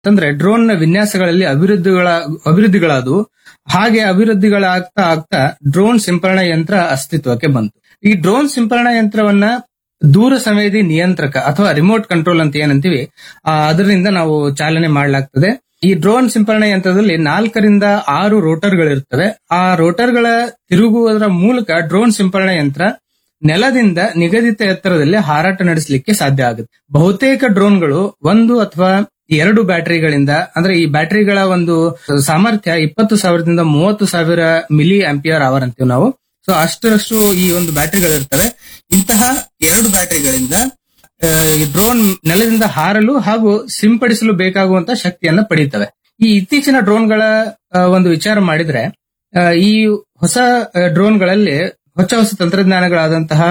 ಅಂತಂದ್ರೆ ಡ್ರೋನ್ ನ ವಿನ್ಯಾಸಗಳಲ್ಲಿ ಅಭಿವೃದ್ಧಿಗಳಾದವು. ಹಾಗೆ ಅಭಿವೃದ್ಧಿಗಳಾಗ್ತಾ ಆಗ್ತಾ ಡ್ರೋನ್ ಸಿಂಪರಣಾ ಯಂತ್ರ ಅಸ್ತಿತ್ವಕ್ಕೆ ಬಂತು. ಈ ಡ್ರೋನ್ ಸಿಂಪರಣಾ ಯಂತ್ರವನ್ನ ದೂರ ಸಂವೇದಿ ನಿಯಂತ್ರಕ ಅಥವಾ ರಿಮೋಟ್ ಕಂಟ್ರೋಲ್ ಅಂತ ಏನಂತೀವಿ, ಅದರಿಂದ ನಾವು ಚಾಲನೆ ಮಾಡಲಾಗ್ತದೆ. ಈ ಡ್ರೋನ್ ಸಿಂಪರಣಾ ಯಂತ್ರದಲ್ಲಿ 4ರಿಂದ 6 ರೋಟರ್ಗಳಿರ್ತವೆ. ಆ ರೋಟರ್ಗಳ ತಿರುಗುವುದರ ಮೂಲಕ ಡ್ರೋನ್ ಸಿಂಪರಣಾ ಯಂತ್ರ ನೆಲದಿಂದ ನಿಗದಿತ ಎತ್ತರದಲ್ಲಿ ಹಾರಾಟ ನಡೆಸಲಿಕ್ಕೆ ಸಾಧ್ಯ ಆಗುತ್ತೆ. ಬಹುತೇಕ ಡ್ರೋನ್ಗಳು 1 ಅಥವಾ 2 ಬ್ಯಾಟರಿಗಳಿಂದ, ಅಂದ್ರೆ ಈ ಬ್ಯಾಟರಿಗಳ ಒಂದು ಸಾಮರ್ಥ್ಯ 20,000ದಿಂದ 30,000 ಮಿಲಿ ಆಂಪಿಯರ್ ಅವರ್ ಅಂತೀವಿ ನಾವು. ಸೊ ಅಷ್ಟರಷ್ಟು ಈ ಒಂದು ಬ್ಯಾಟರಿಗಳಿರ್ತವೆ. ಇಂತಹ 2 ಬ್ಯಾಟರಿಗಳಿಂದ ಈ ಡ್ರೋನ್ ನೆಲದಿಂದ ಹಾರಲು ಹಾಗೂ ಸಿಂಪಡಿಸಲು ಬೇಕಾಗುವಂತಹ ಶಕ್ತಿಯನ್ನ ಪಡೆಯುತ್ತವೆ. ಈ ಇತ್ತೀಚಿನ ಡ್ರೋನ್ಗಳ ಒಂದು ವಿಚಾರ ಮಾಡಿದ್ರೆ, ಈ ಹೊಸ ಡ್ರೋನ್ಗಳಲ್ಲಿ ಹೊಸ ಹೊಸ ತಂತ್ರಜ್ಞಾನಗಳಾದಂತಹ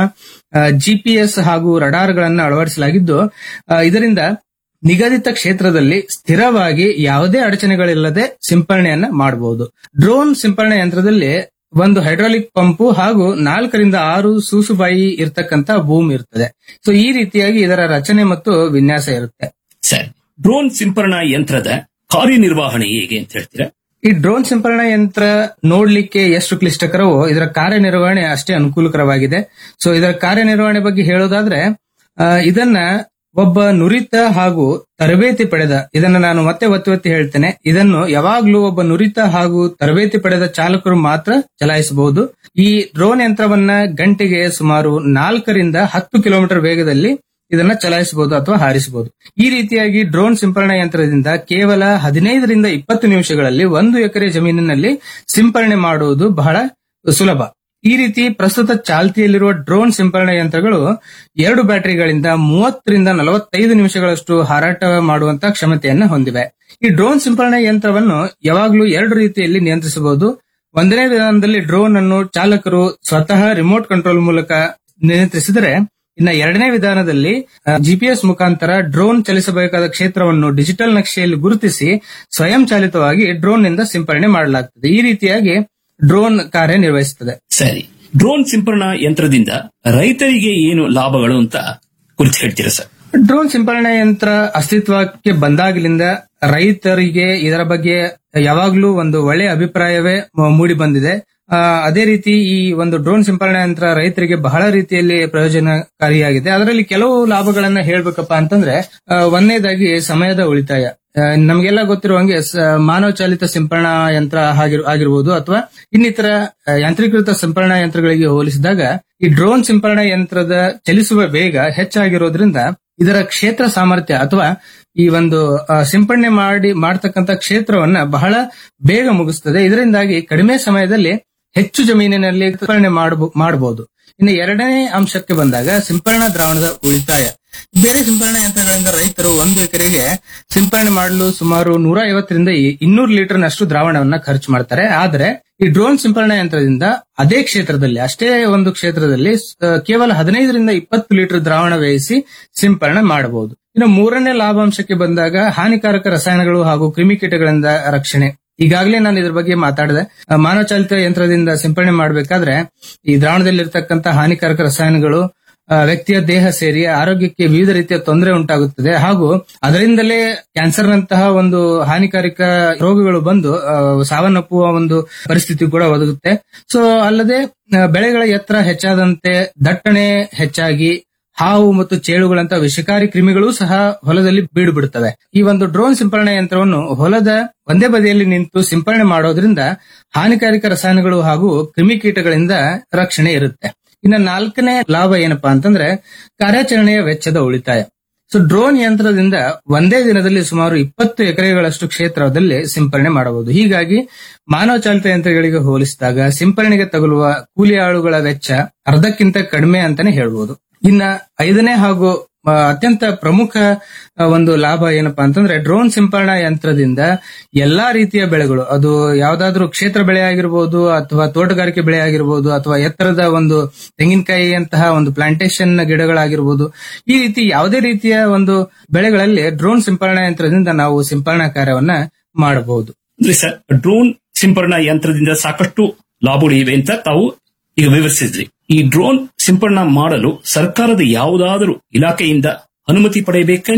GPS ಹಾಗೂ ರಡಾರ್ಗಳನ್ನು ಅಳವಡಿಸಲಾಗಿದ್ದು, ಇದರಿಂದ ನಿಗದಿತ ಕ್ಷೇತ್ರದಲ್ಲಿ ಸ್ಥಿರವಾಗಿ ಯಾವುದೇ ಅಡಚಣೆಗಳಿಲ್ಲದೆ ಸಿಂಪರಣೆಯನ್ನ ಮಾಡಬಹುದು. ಡ್ರೋನ್ ಸಿಂಪರಣೆ ಯಂತ್ರದಲ್ಲಿ ಒಂದು ಹೈಡ್ರಾಲಿಕ್ ಪಂಪು ಹಾಗೂ 4ರಿಂದ 6 ಸೂಸುಬಾಯಿ ಇರ್ತಕ್ಕಂತ ಬೂಮ್ ಇರ್ತದೆ. ಸೊ ಈ ರೀತಿಯಾಗಿ ಇದರ ರಚನೆ ಮತ್ತು ವಿನ್ಯಾಸ ಇರುತ್ತೆ. ಸರ್, ಡ್ರೋನ್ ಸಿಂಪರಣಾ ಯಂತ್ರದ ಕಾರ್ಯನಿರ್ವಹಣೆ ಹೇಗೆ ಅಂತ ಹೇಳ್ತೀರಾ? ಈ ಡ್ರೋನ್ ಸಿಂಪರಣಾ ಯಂತ್ರ ನೋಡ್ಲಿಕ್ಕೆ ಎಷ್ಟು ಕ್ಲಿಷ್ಟಕರವೋ ಇದರ ಕಾರ್ಯನಿರ್ವಹಣೆ ಅಷ್ಟೇ ಅನುಕೂಲಕರವಾಗಿದೆ. ಸೊ ಇದರ ಕಾರ್ಯನಿರ್ವಹಣೆ ಬಗ್ಗೆ ಹೇಳೋದಾದ್ರೆ, ಇದನ್ನ ಒಬ್ಬ ನುರಿತ ಹಾಗೂ ತರಬೇತಿ ಪಡೆದ, ಇದನ್ನ ನಾನು ಮತ್ತೆ ಒತ್ತಿ ಹೇಳ್ತೇನೆ, ಇದನ್ನು ಯಾವಾಗ್ಲೂ ಒಬ್ಬ ನುರಿತ ಹಾಗೂ ತರಬೇತಿ ಪಡೆದ ಚಾಲಕರು ಮಾತ್ರ ಚಲಾಯಿಸಬಹುದು. ಈ ಡ್ರೋನ್ ಯಂತ್ರವನ್ನ ಗಂಟೆಗೆ ಸುಮಾರು 4ರಿಂದ 10 ಕಿಲೋಮೀಟರ್ ವೇಗದಲ್ಲಿ ಇದನ್ನ ಚಲಾಯಿಸಬಹುದು ಅಥವಾ ಹಾರಿಸಬಹುದು. ಈ ರೀತಿಯಾಗಿ ಡ್ರೋನ್ ಸಿಂಪರಣಾ ಯಂತ್ರದಿಂದ ಕೇವಲ 15ರಿಂದ 20 ನಿಮಿಷಗಳಲ್ಲಿ 1 ಎಕರೆ ಜಮೀನಿನಲ್ಲಿ ಸಿಂಪರಣೆ ಮಾಡುವುದು ಬಹಳ ಸುಲಭ. ಈ ರೀತಿ ಪ್ರಸ್ತುತ ಚಾಲ್ತಿಯಲ್ಲಿರುವ ಡ್ರೋನ್ ಸಿಂಪರಣಾ ಯಂತ್ರಗಳು 2 ಬ್ಯಾಟರಿಗಳಿಂದ 30ರಿಂದ 45 ನಿಮಿಷಗಳಷ್ಟು ಹಾರಾಟ ಮಾಡುವಂತಹ ಕ್ಷಮತೆಯನ್ನ ಹೊಂದಿವೆ. ಈ ಡ್ರೋನ್ ಸಿಂಪರಣಾ ಯಂತ್ರವನ್ನು ಯಾವಾಗಲೂ 2 ರೀತಿಯಲ್ಲಿ ನಿಯಂತ್ರಿಸಬಹುದು. ಒಂದನೇ ವಿಧಾನದಲ್ಲಿ ಡ್ರೋನ್ ಅನ್ನು ಚಾಲಕರು ಸ್ವತಃ ರಿಮೋಟ್ ಕಂಟ್ರೋಲ್ ಮೂಲಕ ನಿಯಂತ್ರಿಸಿದರೆ, ಇನ್ನು 2ನೇ ವಿಧಾನದಲ್ಲಿ GPS ಮುಖಾಂತರ ಡ್ರೋನ್ ಚಲಿಸಬೇಕಾದ ಕ್ಷೇತ್ರವನ್ನು ಡಿಜಿಟಲ್ ನಕ್ಷೆಯಲ್ಲಿ ಗುರುತಿಸಿ ಸ್ವಯಂ ಚಾಲಿತವಾಗಿ ಡ್ರೋನ್ ನಿಂದ ಸಿಂಪರಣೆ ಮಾಡಲಾಗುತ್ತದೆ. ಈ ರೀತಿಯಾಗಿ ಡ್ರೋನ್ ಕಾರ್ಯನಿರ್ವಹಿಸುತ್ತದೆ. ಸರಿ, ಡ್ರೋನ್ ಸಿಂಪರಣಾ ಯಂತ್ರದಿಂದ ರೈತರಿಗೆ ಏನು ಲಾಭಗಳು ಅಂತ ಕುರಿತು ಹೇಳ್ತೀರಾ ಸರ್? ಡ್ರೋನ್ ಸಿಂಪರಣಾ ಯಂತ್ರ ಅಸ್ತಿತ್ವಕ್ಕೆ ಬಂದಾಗಲಿಂದ ರೈತರಿಗೆ ಇದರ ಬಗ್ಗೆ ಯಾವಾಗ್ಲೂ ಒಂದು ಒಳ್ಳೆಯ ಅಭಿಪ್ರಾಯವೇ ಮೂಡಿ ಬಂದಿದೆ. ಅದೇ ರೀತಿ ಈ ಒಂದು ಡ್ರೋನ್ ಸಿಂಪರಣಾ ಯಂತ್ರ ರೈತರಿಗೆ ಬಹಳ ರೀತಿಯಲ್ಲಿ ಪ್ರಯೋಜನಕಾರಿಯಾಗಿದೆ. ಅದರಲ್ಲಿ ಕೆಲವು ಲಾಭಗಳನ್ನ ಹೇಳ್ಬೇಕಪ್ಪ ಅಂತಂದ್ರೆ, ಒಂದನೇದಾಗಿ ಸಮಯದ ಉಳಿತಾಯ. ನಮಗೆಲ್ಲ ಗೊತ್ತಿರುವಂಗೆ ಮಾನವ ಚಾಲಿತ ಸಿಂಪರಣಾ ಯಂತ್ರ ಆಗಿರ್ಬೋದು ಅಥವಾ ಇನ್ನಿತರ ಯಾಂತ್ರೀಕೃತ ಸಿಂಪರಣಾ ಯಂತ್ರಗಳಿಗೆ ಹೋಲಿಸಿದಾಗ ಈ ಡ್ರೋನ್ ಸಿಂಪರಣಾ ಯಂತ್ರದ ಚಲಿಸುವ ವೇಗ ಹೆಚ್ಚಾಗಿರೋದ್ರಿಂದ ಇದರ ಕ್ಷೇತ್ರ ಸಾಮರ್ಥ್ಯ ಅಥವಾ ಈ ಒಂದು ಸಿಂಪರಣೆ ಮಾಡತಕ್ಕಂತ ಕ್ಷೇತ್ರವನ್ನ ಬಹಳ ಬೇಗ ಮುಗಿಸ್ತದೆ. ಇದರಿಂದಾಗಿ ಕಡಿಮೆ ಸಮಯದಲ್ಲಿ ಹೆಚ್ಚು ಜಮೀನಿನಲ್ಲಿ ಸಿಂಪರಣೆ ಮಾಡಬಹುದು. ಇನ್ನು 2ನೇ ಅಂಶಕ್ಕೆ ಬಂದಾಗ ಸಿಂಪರಣಾ ದ್ರಾವಣದ ಉಳಿತಾಯ. ಬೇರೆ ಸಿಂಪರಣಾ ಯಂತ್ರಗಳಿಂದ ರೈತರು 1 ಎಕರೆಗೆ ಸಿಂಪರಣೆ ಮಾಡಲು ಸುಮಾರು 150ರಿಂದ 200 ಲೀಟರ್ನಷ್ಟು ದ್ರಾವಣವನ್ನ ಖರ್ಚು ಮಾಡ್ತಾರೆ. ಆದರೆ ಈ ಡ್ರೋನ್ ಸಿಂಪರಣಾ ಯಂತ್ರದಿಂದ ಅದೇ ಕ್ಷೇತ್ರದಲ್ಲಿ, ಅಷ್ಟೇ ಒಂದು ಕ್ಷೇತ್ರದಲ್ಲಿ ಕೇವಲ 15ರಿಂದ 20 ಲೀಟರ್ ದ್ರಾವಣ ವ್ಯಯಿಸಿ ಸಿಂಪರಣೆ ಮಾಡಬಹುದು. ಇನ್ನು 3ನೇ ಲಾಭಾಂಶಕ್ಕೆ ಬಂದಾಗ ಹಾನಿಕಾರಕ ರಸಾಯನಗಳು ಹಾಗೂ ಕ್ರಿಮಿಕೀಟಗಳಿಂದ ರಕ್ಷಣೆ. ಈಗಾಗಲೇ ನಾನು ಇದ್ರ ಬಗ್ಗೆ ಮಾತಾಡಿದೆ. ಮಾನವ ಚಾಲಿತ ಯಂತ್ರದಿಂದ ಸಿಂಪರಣೆ ಮಾಡಬೇಕಾದ್ರೆ ಈ ದ್ರಾವಣದಲ್ಲಿರ್ತಕ್ಕಂಥ ಹಾನಿಕಾರಕ ರಸಾಯನಗಳು ವ್ಯಕ್ತಿಯ ದೇಹ ಸೇರಿ ಆರೋಗ್ಯಕ್ಕೆ ವಿವಿಧ ರೀತಿಯ ತೊಂದರೆ ಉಂಟಾಗುತ್ತದೆ ಹಾಗೂ ಅದರಿಂದಲೇ ಕ್ಯಾನ್ಸರ್ನಂತಹ ಒಂದು ಹಾನಿಕಾರಕ ರೋಗಗಳು ಬಂದು ಸಾವನ್ನಪ್ಪುವ ಒಂದು ಪರಿಸ್ಥಿತಿ ಕೂಡ ಒದಗುತ್ತೆ. ಸೊ ಅಲ್ಲದೆ ಬೆಳೆಗಳ ಎತ್ತರ ಹೆಚ್ಚಾದಂತೆ ದಟ್ಟಣೆ ಹೆಚ್ಚಾಗಿ ಹಾವು ಮತ್ತು ಚೇಳುಗಳಂತಹ ವಿಷಕಾರಿ ಕ್ರಿಮಿಗಳು ಸಹ ಹೊಲದಲ್ಲಿ ಬೀಡು ಬಿಡುತ್ತವೆ. ಈ ಒಂದು ಡ್ರೋನ್ ಸಿಂಪರಣಾ ಯಂತ್ರವನ್ನು ಹೊಲದ ಒಂದೇ ಬದಿಯಲ್ಲಿ ನಿಂತು ಸಿಂಪರಣೆ ಮಾಡೋದ್ರಿಂದ ಹಾನಿಕಾರಕ ರಸಾಯನಗಳು ಹಾಗೂ ಕ್ರಿಮಿಕೀಟಗಳಿಂದ ರಕ್ಷಣೆ ಇರುತ್ತೆ. ಇನ್ನು 4ನೇ ಲಾಭ ಏನಪ್ಪಾ ಅಂತಂದ್ರೆ ಕಾರ್ಯಾಚರಣೆಯ ವೆಚ್ಚದ ಉಳಿತಾಯ. ಸೊ ಡ್ರೋನ್ ಯಂತ್ರದಿಂದ ಒಂದೇ ದಿನದಲ್ಲಿ ಸುಮಾರು 20 ಎಕರೆಗಳಷ್ಟು ಕ್ಷೇತ್ರದಲ್ಲಿ ಸಿಂಪರಣೆ ಮಾಡಬಹುದು. ಹೀಗಾಗಿ ಮಾನವ ಚಾಲಿತ ಯಂತ್ರಗಳಿಗೆ ಹೋಲಿಸಿದಾಗ ಸಿಂಪರಣೆಗೆ ತಗುಲುವ ಕೂಲಿ ಆಳುಗಳ ವೆಚ್ಚ ಅರ್ಧಕ್ಕಿಂತ ಕಡಿಮೆ ಅಂತಾನೆ ಹೇಳ್ಬೋದು. ಇನ್ನ 5ನೇ ಹಾಗೂ ಅತ್ಯಂತ ಪ್ರಮುಖ ಒಂದು ಲಾಭ ಏನಪ್ಪಾ ಅಂತಂದ್ರೆ ಡ್ರೋನ್ ಸಿಂಪರಣಾ ಯಂತ್ರದಿಂದ ಎಲ್ಲಾ ರೀತಿಯ ಬೆಳೆಗಳು, ಅದು ಯಾವ್ದಾದ್ರೂ ಕ್ಷೇತ್ರ ಬೆಳೆ ಆಗಿರ್ಬೋದು ಅಥವಾ ತೋಟಗಾರಿಕೆ ಬೆಳೆ ಆಗಿರ್ಬೋದು ಅಥವಾ ಎತ್ತರದ ಒಂದು ತೆಂಗಿನಕಾಯಿಯಂತಹ ಒಂದು ಪ್ಲಾಂಟೇಶನ್ ಗಿಡಗಳಾಗಿರ್ಬೋದು, ಈ ರೀತಿ ಯಾವುದೇ ರೀತಿಯ ಒಂದು ಬೆಳೆಗಳಲ್ಲಿ ಡ್ರೋನ್ ಸಿಂಪರಣಾ ಯಂತ್ರದಿಂದ ನಾವು ಸಿಂಪರಣಾ ಕಾರ್ಯವನ್ನ ಮಾಡಬಹುದು. ಸರ್, ಡ್ರೋನ್ ಸಿಂಪರಣಾ ಯಂತ್ರದಿಂದ ಸಾಕಷ್ಟು ಲಾಭಗಳು ಇವೆ ಅಂತ ತಾವು ಈಗ ವಿವರಿಸಿದ್ರಿ. ಈ ಡ್ರೋನ್ ಸಿಂಪರಣಾ ಮಾಡಲು ಸರ್ಕಾರದ ಯಾವುದಾದರೂ ಇಲಾಖೆಯಿಂದ ಅನುಮತಿ ಪಡೆಯಬೇಕೇನು?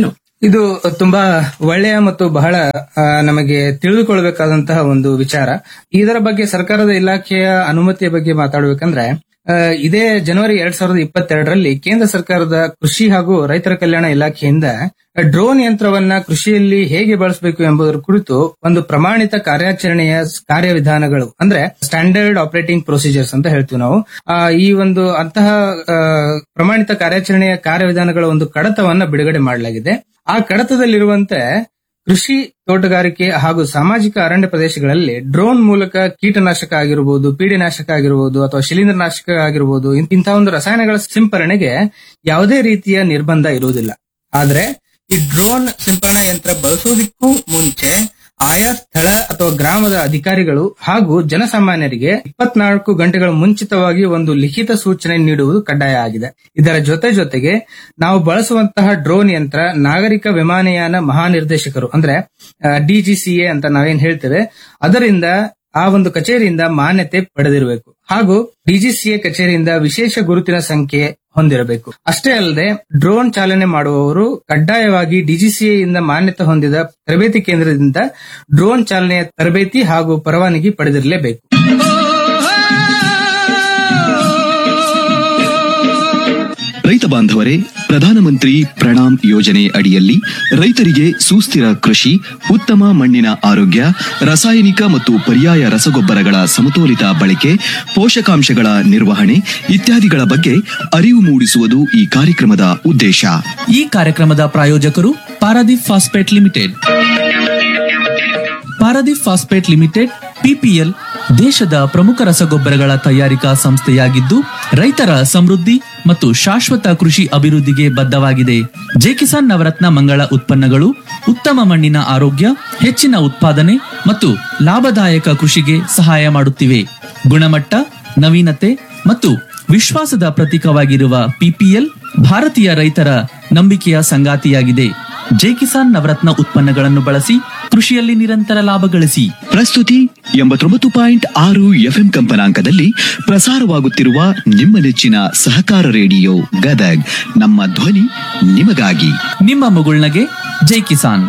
ಇದು ತುಂಬಾ ಒಳ್ಳೆಯ ಮತ್ತು ಬಹಳ ನಮಗೆ ತಿಳಿದುಕೊಳ್ಬೇಕಾದಂತಹ ಒಂದು ವಿಚಾರ. ಇದರ ಬಗ್ಗೆ ಸರ್ಕಾರದ ಇಲಾಖೆಯ ಅನುಮತಿಯ ಬಗ್ಗೆ ಮಾತಾಡಬೇಕಂದ್ರೆ ಇದೇ ಜನವರಿ 2022ರಲ್ಲಿ ಕೇಂದ್ರ ಸರ್ಕಾರದ ಕೃಷಿ ಹಾಗೂ ರೈತರ ಕಲ್ಯಾಣ ಇಲಾಖೆಯಿಂದ ಡ್ರೋನ್ ಯಂತ್ರವನ್ನ ಕೃಷಿಯಲ್ಲಿ ಹೇಗೆ ಬಳಸಬೇಕು ಎಂಬುದರ ಕುರಿತು ಒಂದು ಪ್ರಮಾಣಿತ ಕಾರ್ಯಾಚರಣೆಯ ಕಾರ್ಯವಿಧಾನಗಳು ಅಂದ್ರೆ ಸ್ಟ್ಯಾಂಡರ್ಡ್ ಆಪರೇಟಿಂಗ್ ಪ್ರೊಸೀಜರ್ಸ್ ಅಂತ ಹೇಳ್ತೀವಿ ನಾವು. ಈ ಒಂದು ಅಂತಹ ಪ್ರಮಾಣಿತ ಕಾರ್ಯಾಚರಣೆಯ ಕಾರ್ಯವಿಧಾನಗಳ ಒಂದು ಕಡತವನ್ನ ಬಿಡುಗಡೆ ಮಾಡಲಾಗಿದೆ. ಆ ಕಡತದಲ್ಲಿರುವಂತೆ ಕೃಷಿ, ತೋಟಗಾರಿಕೆ ಹಾಗೂ ಸಾಮಾಜಿಕ ಅರಣ್ಯ ಪ್ರದೇಶಗಳಲ್ಲಿ ಡ್ರೋನ್ ಮೂಲಕ ಕೀಟನಾಶಕ ಆಗಿರಬಹುದು, ಪೀಡಿನಾಶಕ ಆಗಿರಬಹುದು ಅಥವಾ ಶಿಲೀಂಧ್ರನಾಶಕ ಆಗಿರಬಹುದು ಇಂತಹ ಒಂದು ರಸಾಯನಗಳ ಸಿಂಪರಣೆಗೆ ಯಾವುದೇ ರೀತಿಯ ನಿರ್ಬಂಧ ಇರುವುದಿಲ್ಲ. ಆದ್ರೆ ಈ ಡ್ರೋನ್ ಸಿಂಪರಣಾ ಯಂತ್ರ ಬಳಸುವುದಕ್ಕೂ ಮುಂಚೆ ಆಯಾ ಸ್ಥಳ ಅಥವಾ ಗ್ರಾಮದ ಅಧಿಕಾರಿಗಳು ಹಾಗೂ ಜನಸಾಮಾನ್ಯರಿಗೆ 24 ಗಂಟೆಗಳ ಮುಂಚಿತವಾಗಿ ಒಂದು ಲಿಖಿತ ಸೂಚನೆ ನೀಡುವುದು ಕಡ್ಡಾಯ ಆಗಿದೆ. ಇದರ ಜೊತೆಗೆ ನಾವು ಬಳಸುವಂತಹ ಡ್ರೋನ್ ಯಂತ್ರ ನಾಗರಿಕ ವಿಮಾನಯಾನ ಮಹಾನಿರ್ದೇಶಕರು ಅಂದ್ರೆ DGCA ಅಂತ ನಾವೇನ್ ಹೇಳ್ತೇವೆ ಅದರಿಂದ ಆ ಒಂದು ಕಚೇರಿಯಿಂದ ಮಾನ್ಯತೆ ಪಡೆದಿರಬೇಕು ಹಾಗೂ DGCA ಕಚೇರಿಯಿಂದ ವಿಶೇಷ ಗುರುತಿನ ಸಂಖ್ಯೆ ಹೊಂದಿರಬೇಕು. ಅಷ್ಟೇ ಅಲ್ಲದೆ ಡ್ರೋನ್ ಚಾಲನೆ ಮಾಡುವವರು ಕಡ್ಡಾಯವಾಗಿ DGCA ಇಂದ ಮಾನ್ಯತೆ ಹೊಂದಿದ ತರಬೇತಿ ಕೇಂದ್ರದಿಂದ ಡ್ರೋನ್ ಚಾಲನೆಯ ತರಬೇತಿ ಹಾಗೂ ಪರವಾನಗಿ ಪಡೆದಿರಲೇಬೇಕು. ರೈತ ಬಾಂಧವರೇ, ಪ್ರಧಾನಮಂತ್ರಿ ಪ್ರಣಾಮ್ ಯೋಜನೆ ಅಡಿಯಲ್ಲಿ ರೈತರಿಗೆ ಸುಸ್ಥಿರ ಕೃಷಿ, ಉತ್ತಮ ಮಣ್ಣಿನ ಆರೋಗ್ಯ, ರಾಸಾಯನಿಕ ಮತ್ತು ಪರ್ಯಾಯ ರಸಗೊಬ್ಬರಗಳ ಸಮತೋಲಿತ ಬಳಕೆ, ಪೋಷಕಾಂಶಗಳ ನಿರ್ವಹಣೆ ಇತ್ಯಾದಿಗಳ ಬಗ್ಗೆ ಅರಿವು ಮೂಡಿಸುವುದು ಈ ಕಾರ್ಯಕ್ರಮದ ಉದ್ದೇಶ. ಈ ಕಾರ್ಯಕ್ರಮದ ಪ್ರಾಯೋಜಕರು Paradip phosphate limited. Paradip phosphate limited PPL ದೇಶದ ಪ್ರಮುಖ ರಸಗೊಬ್ಬರಗಳ ತಯಾರಿಕಾ ಸಂಸ್ಥೆಯಾಗಿದ್ದು ರೈತರ ಸಮೃದ್ಧಿ ಮತ್ತು ಶಾಶ್ವತ ಕೃಷಿ ಅಭಿವೃದ್ಧಿಗೆ ಬದ್ಧವಾಗಿದೆ. ಜೆಕಿಸಾನ್ ನವರತ್ನ ಮಂಗಳ ಉತ್ಪನ್ನಗಳು ಉತ್ತಮ ಮಣ್ಣಿನ ಆರೋಗ್ಯ, ಹೆಚ್ಚಿನ ಉತ್ಪಾದನೆ ಮತ್ತು ಲಾಭದಾಯಕ ಕೃಷಿಗೆ ಸಹಾಯ ಮಾಡುತ್ತಿವೆ. ಗುಣಮಟ್ಟ, ನವೀನತೆ ಮತ್ತು ವಿಶ್ವಾಸದ ಪ್ರತೀಕವಾಗಿರುವ PPL ಭಾರತೀಯ ರೈತರ ನಂಬಿಕೆಯ ಸಂಗಾತಿಯಾಗಿದೆ. ಜೆಕಿಸಾನ್ ನವರತ್ನ ಉತ್ಪನ್ನಗಳನ್ನು ಬಳಸಿ ಕೃಷಿಯಲ್ಲಿ ನಿರಂತರ ಲಾಭ ಗಳಿಸಿ. ಪ್ರಸ್ತುತಿ 89.6 FM ಕಂಪನಾಂಕದಲ್ಲಿ ಪ್ರಸಾರವಾಗುತ್ತಿರುವ ನಿಮ್ಮ ನೆಚ್ಚಿನ ಸಹಕಾರ ರೇಡಿಯೋ ಗದಗ್. ನಮ್ಮ ಧ್ವನಿ ನಿಮಗಾಗಿ. ನಿಮ್ಮ ಮುಗುಳ್ನಗೆ ಜೈ ಕಿಸಾನ್.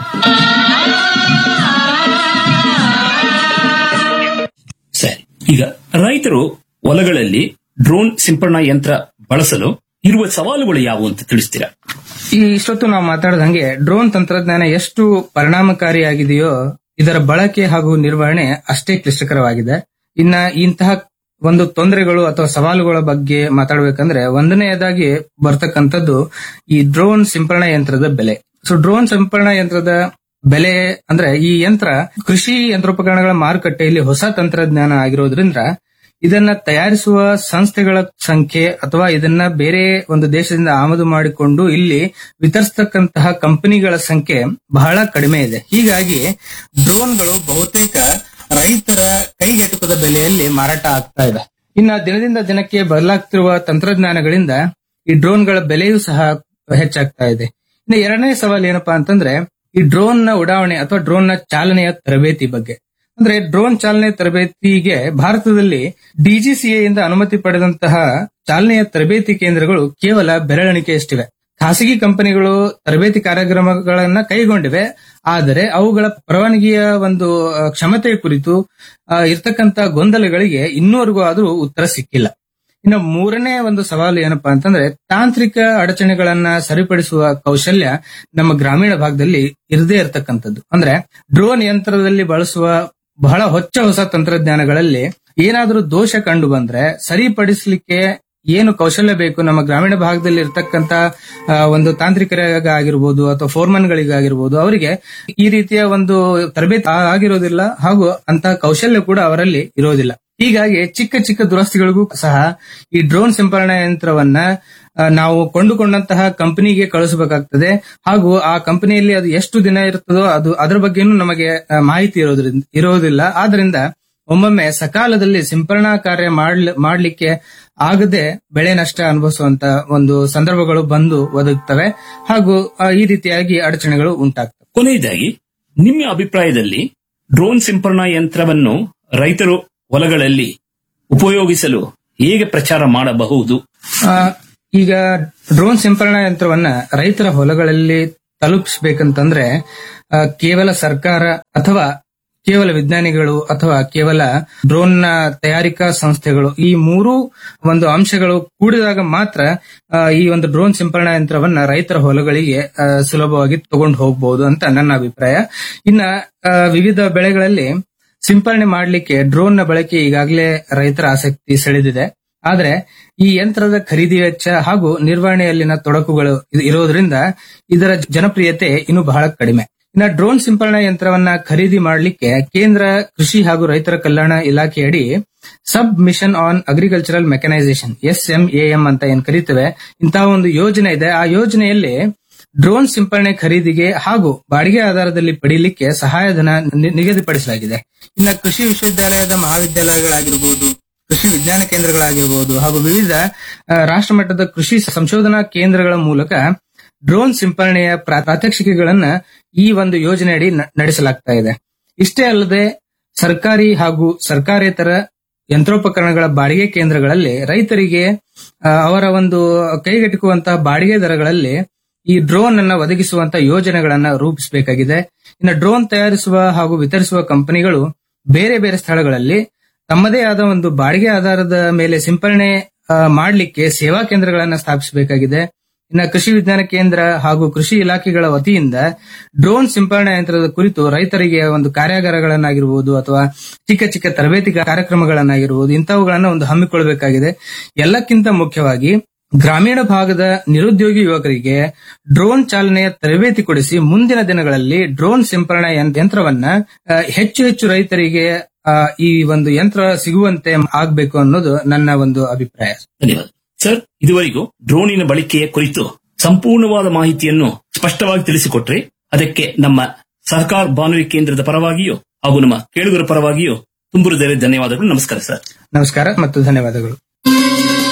ಸರಿ, ಈಗ ರೈತರು ಹೊಲಗಳಲ್ಲಿ ಡ್ರೋನ್ ಸಿಂಪರಣಾ ಯಂತ್ರ ಬಳಸಲು ಇರುವ ಸವಾಲುಗಳು ಯಾವುವು ಅಂತ ತಿಳಿಸ್ತೀರಾ? ಇಷ್ಟೊತ್ತು ನಾವು ಮಾತಾಡದಂಗೆ ಡ್ರೋನ್ ತಂತ್ರಜ್ಞಾನ ಎಷ್ಟು ಪರಿಣಾಮಕಾರಿಯಾಗಿದೆಯೋ ಇದರ ಬಳಕೆ ಹಾಗೂ ನಿರ್ವಹಣೆ ಅಷ್ಟೇ ಕ್ಲಿಷ್ಟಕರವಾಗಿದೆ. ಇನ್ನ ಇಂತಹ ಒಂದು ತೊಂದರೆಗಳು ಅಥವಾ ಸವಾಲುಗಳ ಬಗ್ಗೆ ಮಾತಾಡಬೇಕಂದ್ರೆ ಒಂದನೆಯದಾಗಿ ಬರ್ತಕ್ಕಂಥದ್ದು ಈ ಡ್ರೋನ್ ಸಿಂಪರಣಾ ಯಂತ್ರದ ಬೆಲೆ. ಡ್ರೋನ್ ಸಿಂಪರಣಾ ಯಂತ್ರದ ಬೆಲೆ ಅಂದ್ರೆ ಈ ಯಂತ್ರ ಕೃಷಿ ಯಂತ್ರೋಪಕರಣಗಳ ಮಾರುಕಟ್ಟೆಯಲ್ಲಿ ಹೊಸ ತಂತ್ರಜ್ಞಾನ ಆಗಿರೋದ್ರಿಂದ ಇದನ್ನ ತಯಾರಿಸುವ ಸಂಸ್ಥೆಗಳ ಸಂಖ್ಯೆ ಅಥವಾ ಇದನ್ನ ಬೇರೆ ಒಂದು ದೇಶದಿಂದ ಆಮದು ಮಾಡಿಕೊಂಡು ಇಲ್ಲಿ ವಿತರಿಸತಕ್ಕಂತಹ ಕಂಪನಿಗಳ ಸಂಖ್ಯೆ ಬಹಳ ಕಡಿಮೆ ಇದೆ. ಹೀಗಾಗಿ ಡ್ರೋನ್ಗಳು ಬಹುತೇಕ ರೈತರ ಕೈಗೆಟುಕದ ಬೆಲೆಯಲ್ಲಿ ಮಾರಾಟ ಆಗ್ತಾ ಇದೆ. ಇನ್ನ ದಿನದಿಂದ ದಿನಕ್ಕೆ ಬದಲಾಗ್ತಿರುವ ತಂತ್ರಜ್ಞಾನಗಳಿಂದ ಈ ಡ್ರೋನ್ಗಳ ಬೆಲೆಯೂ ಸಹ ಹೆಚ್ಚಾಗ್ತಾ ಇದೆ. ಇನ್ನು ಎರಡನೇ ಸವಾಲು ಏನಪ್ಪಾ ಅಂತಂದ್ರೆ ಈ ಡ್ರೋನ್ ನ ಉಡಾವಣೆ ಅಥವಾ ಡ್ರೋನ್ ನ ಚಾಲನೆಯ ತರಬೇತಿ ಬಗ್ಗೆ. ಅಂದ್ರೆ ಡ್ರೋನ್ ಚಾಲನೆ ತರಬೇತಿಗೆ ಭಾರತದಲ್ಲಿ DGCA ಇಂದ ಅನುಮತಿ ಪಡೆದಂತಹ ಚಾಲನೆಯ ತರಬೇತಿ ಕೇಂದ್ರಗಳು ಕೇವಲ ಬೆರಳೆಣಿಕೆಯಷ್ಟಿವೆ. ಖಾಸಗಿ ಕಂಪನಿಗಳು ತರಬೇತಿ ಕಾರ್ಯಕ್ರಮಗಳನ್ನ ಕೈಗೊಂಡಿವೆ, ಆದರೆ ಅವುಗಳ ಪರವಾನಗಿಯ ಒಂದು ಕ್ಷಮತೆಯ ಕುರಿತು ಇರ್ತಕ್ಕಂತ ಗೊಂದಲಗಳಿಗೆ ಇನ್ನೂವರೆಗೂ ಆದ್ರೂ ಉತ್ತರ ಸಿಕ್ಕಿಲ್ಲ. ಇನ್ನು ಮೂರನೇ ಒಂದು ಸವಾಲು ಏನಪ್ಪಾ ಅಂತಂದ್ರೆ ತಾಂತ್ರಿಕ ಅಡಚಣೆಗಳನ್ನ ಸರಿಪಡಿಸುವ ಕೌಶಲ್ಯ ನಮ್ಮ ಗ್ರಾಮೀಣ ಭಾಗದಲ್ಲಿ ಇರದೇ ಇರತಕ್ಕಂಥದ್ದು. ಅಂದ್ರೆ ಡ್ರೋನ್ ಯಂತ್ರದಲ್ಲಿ ಬಳಸುವ ಬಹಳ ಹೊಸ ತಂತ್ರಜ್ಞಾನಗಳಲ್ಲಿ ಏನಾದರೂ ದೋಷ ಕಂಡು ಬಂದ್ರೆ ಸರಿಪಡಿಸಲಿಕ್ಕೆ ಏನು ಕೌಶಲ್ಯ ಬೇಕು ನಮ್ಮ ಗ್ರಾಮೀಣ ಭಾಗದಲ್ಲಿ ಇರತಕ್ಕಂತ ಒಂದು ತಾಂತ್ರಿಕರಿಗಾಗಿರ್ಬೋದು ಅಥವಾ ಫೋರ್ಮನ್ಗಳಿಗಾಗಿರ್ಬೋದು ಅವರಿಗೆ ಈ ರೀತಿಯ ಒಂದು ತರಬೇತಿ ಆಗಿರೋದಿಲ್ಲ ಹಾಗೂ ಅಂತಹ ಕೌಶಲ್ಯ ಕೂಡ ಅವರಲ್ಲಿ ಇರೋದಿಲ್ಲ. ಹೀಗಾಗಿ ಚಿಕ್ಕ ಚಿಕ್ಕ ದುರಸ್ತಿಗಳಿಗೂ ಸಹ ಈ ಡ್ರೋನ್ ಸಿಂಪರಣಾ ಯಂತ್ರವನ್ನ ನಾವು ಕೊಂಡುಕೊಂಡಂತಹ ಕಂಪನಿಗೆ ಕಳಿಸಬೇಕಾಗ್ತದೆ ಹಾಗೂ ಆ ಕಂಪನಿಯಲ್ಲಿ ಅದು ಎಷ್ಟು ದಿನ ಇರುತ್ತದೋ ಅದರ ಬಗ್ಗೆನೂ ನಮಗೆ ಮಾಹಿತಿ ಇರೋದಿಲ್ಲ. ಆದ್ರಿಂದ ಒಮ್ಮೊಮ್ಮೆ ಸಕಾಲದಲ್ಲಿ ಸಿಂಪರಣಾ ಕಾರ್ಯ ಮಾಡ್ಲಿಕ್ಕೆ ಆಗದೆ ಬೆಳೆ ನಷ್ಟ ಅನುಭವಿಸುವಂತ ಒಂದು ಸಂದರ್ಭಗಳು ಬಂದು ಒದಗುತ್ತವೆ ಹಾಗೂ ಈ ರೀತಿಯಾಗಿ ಅಡಚಣೆಗಳು ಉಂಟಾಗ್ತವೆ. ಕೊನೆಯದಾಗಿ ನಿಮ್ಮ ಅಭಿಪ್ರಾಯದಲ್ಲಿ ಡ್ರೋನ್ ಸಿಂಪರಣಾ ಯಂತ್ರವನ್ನು ರೈತರು ಹೊಲಗಳಲ್ಲಿ ಉಪಯೋಗಿಸಲು ಹೇಗೆ ಪ್ರಚಾರ ಮಾಡಬಹುದು? ಈಗ ಡ್ರೋನ್ ಸಿಂಪರಣಾ ಯಂತ್ರವನ್ನ ರೈತರ ಹೊಲಗಳಲ್ಲಿ ತಲುಪಿಸಬೇಕಂತಂದ್ರೆ ಕೇವಲ ಸರ್ಕಾರ ಅಥವಾ ಕೇವಲ ವಿಜ್ಞಾನಿಗಳು ಅಥವಾ ಕೇವಲ ಡ್ರೋನ್ ನ ತಯಾರಿಕಾ ಸಂಸ್ಥೆಗಳು ಈ ಮೂರು ಒಂದು ಅಂಶಗಳು ಕೂಡಿದಾಗ ಮಾತ್ರ ಈ ಒಂದು ಡ್ರೋನ್ ಸಿಂಪರಣಾ ಯಂತ್ರವನ್ನ ರೈತರ ಹೊಲಗಳಿಗೆ ಸುಲಭವಾಗಿ ತಗೊಂಡು ಹೋಗಬಹುದು ಅಂತ ನನ್ನ ಅಭಿಪ್ರಾಯ. ಇನ್ನ ವಿವಿಧ ಬೆಳೆಗಳಲ್ಲಿ ಸಿಂಪರಣೆ ಮಾಡಲಿಕ್ಕೆ ಡ್ರೋನ್ ನ ಬಳಕೆ ಈಗಾಗಲೇ ರೈತರ ಆಸಕ್ತಿ ಸೆಳೆದಿದೆ. ಆದ್ರೆ ಈ ಯಂತ್ರದ ಖರೀದಿ ವೆಚ್ಚ ಹಾಗೂ ನಿರ್ವಹಣೆಯಲ್ಲಿನ ತೊಡಕುಗಳು ಇರೋದ್ರಿಂದ ಇದರ ಜನಪ್ರಿಯತೆ ಇನ್ನೂ ಬಹಳ ಕಡಿಮೆ. ಇನ್ನು ಡ್ರೋನ್ ಸಿಂಪರಣಾ ಯಂತ್ರವನ್ನ ಖರೀದಿ ಮಾಡಲಿಕ್ಕೆ ಕೇಂದ್ರ ಕೃಷಿ ಹಾಗೂ ರೈತರ ಕಲ್ಯಾಣ ಇಲಾಖೆಯಡಿ ಸಬ್ mission on agricultural mechanisation SMAM ಅಂತ ಏನ್ ಕರೀತೇವೆ, ಇಂತಹ ಒಂದು ಯೋಜನೆ ಇದೆ. ಆ ಯೋಜನೆಯಲ್ಲಿ ಡ್ರೋನ್ ಸಿಂಪರಣೆ ಖರೀದಿಗೆ ಹಾಗೂ ಬಾಡಿಗೆ ಆಧಾರದಲ್ಲಿ ಪಡೆಯಲಿಕ್ಕೆ ಸಹಾಯಧನ ನಿಗದಿಪಡಿಸಲಾಗಿದೆ. ಇನ್ನು ಕೃಷಿ ವಿಶ್ವವಿದ್ಯಾಲಯದ ಮಹಾವಿದ್ಯಾಲಯಗಳಾಗಿರ್ಬೋದು, ಕೃಷಿ ವಿಜ್ಞಾನ ಕೇಂದ್ರಗಳಾಗಿರ್ಬೋದು ಹಾಗೂ ವಿವಿಧ ರಾಷ್ಟ್ರಮಟ್ಟದ ಕೃಷಿ ಸಂಶೋಧನಾ ಕೇಂದ್ರಗಳ ಮೂಲಕ ಡ್ರೋನ್ ಸಿಂಪರಣೆಯ ಪ್ರಾತ್ಯಕ್ಷಿಕೆಗಳನ್ನ ಈ ಒಂದು ಯೋಜನೆಯಡಿ ನಡೆಸಲಾಗ್ತಾ ಇದೆ. ಇಷ್ಟೇ ಅಲ್ಲದೆ ಸರ್ಕಾರಿ ಹಾಗೂ ಸರ್ಕಾರೇತರ ಯಂತ್ರೋಪಕರಣಗಳ ಬಾಡಿಗೆ ಕೇಂದ್ರಗಳಲ್ಲಿ ರೈತರಿಗೆ ಅವರ ಒಂದು ಕೈಗೆಟುಕುವಂತಹ ಬಾಡಿಗೆ ದರಗಳಲ್ಲಿ ಈ ಡ್ರೋನ್ ಅನ್ನ ಒದಗಿಸುವಂತಹ ಯೋಜನೆಗಳನ್ನ ರೂಪಿಸಬೇಕಾಗಿದೆ. ಇನ್ನು ಡ್ರೋನ್ ತಯಾರಿಸುವ ಹಾಗೂ ವಿತರಿಸುವ ಕಂಪನಿಗಳು ಬೇರೆ ಬೇರೆ ಸ್ಥಳಗಳಲ್ಲಿ ತಮ್ಮದೇ ಆದ ಒಂದು ಬಾಡಿಗೆ ಆಧಾರದ ಮೇಲೆ ಸಿಂಪರಣೆ ಮಾಡಲಿಕ್ಕೆ ಸೇವಾ ಕೇಂದ್ರಗಳನ್ನ ಸ್ಥಾಪಿಸಬೇಕಾಗಿದೆ. ಇನ್ನು ಕೃಷಿ ವಿಜ್ಞಾನ ಕೇಂದ್ರ ಹಾಗೂ ಕೃಷಿ ಇಲಾಖೆಗಳ ವತಿಯಿಂದ ಡ್ರೋನ್ ಸಿಂಪರಣಾ ಯಂತ್ರದ ಕುರಿತು ರೈತರಿಗೆ ಒಂದು ಕಾರ್ಯಾಗಾರಗಳನ್ನಾಗಿರ್ಬೋದು ಅಥವಾ ಚಿಕ್ಕ ಚಿಕ್ಕ ತರಬೇತಿ ಕಾರ್ಯಕ್ರಮಗಳನ್ನಾಗಿರ್ಬೋದು ಇಂಥವುಗಳನ್ನ ಒಂದು ಹಮ್ಮಿಕೊಳ್ಳಬೇಕಾಗಿದೆ. ಎಲ್ಲಕ್ಕಿಂತ ಮುಖ್ಯವಾಗಿ ಗ್ರಾಮೀಣ ಭಾಗದ ನಿರುದ್ಯೋಗಿ ಯುವಕರಿಗೆ ಡ್ರೋನ್ ಚಾಲನೆಯ ತರಬೇತಿ ಕೊಡಿಸಿ ಮುಂದಿನ ದಿನಗಳಲ್ಲಿ ಡ್ರೋನ್ ಸಿಂಪರಣಾ ಯಂತ್ರವನ್ನ ಹೆಚ್ಚು ಹೆಚ್ಚು ರೈತರಿಗೆ ಈ ಒಂದು ಯಂತ್ರ ಸಿಗುವಂತೆ ಆಗ್ಬೇಕು ಅನ್ನೋದು ನನ್ನ ಒಂದು ಅಭಿಪ್ರಾಯ. ಧನ್ಯವಾದ ಸರ್. ಇದುವರೆಗೂ ಡ್ರೋನಿನ ಬಳಕೆಯ ಕುರಿತು ಸಂಪೂರ್ಣವಾದ ಮಾಹಿತಿಯನ್ನು ಸ್ಪಷ್ಟವಾಗಿ ತಿಳಿಸಿಕೊಟ್ರೆ ಅದಕ್ಕೆ ನಮ್ಮ ಸಹಕಾರ ಬಾನುಲಿ ಕೇಂದ್ರದ ಪರವಾಗಿಯೂ ಹಾಗೂ ನಮ್ಮ ಕೇಳುಗರ ಪರವಾಗಿಯೂ ತುಂಬು ಧನ್ಯವಾದಗಳು. ನಮಸ್ಕಾರ ಸರ್. ನಮಸ್ಕಾರ ಮತ್ತು ಧನ್ಯವಾದಗಳು.